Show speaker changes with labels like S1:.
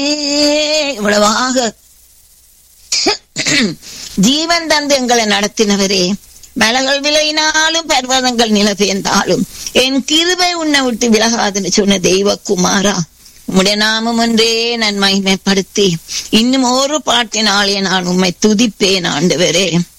S1: இவ்வளவாக ஜீவன் தந்து எங்களை நடத்தினவரே, மலைகள் விளையினாலும் பர்வதங்கள் நிலபெயர்ந்தாலும் என் கிருபை உன்னை விட்டு விலகாதுன்னு சொன்ன தெய்வகுமாரா, உம்முடைய நாமம் ஒன்றே நான் மகிமைப்படுத்தி இன்னும் ஒரு பாட்டினாலே நான் உம்மை துதிப்பேன் ஆண்டவரே.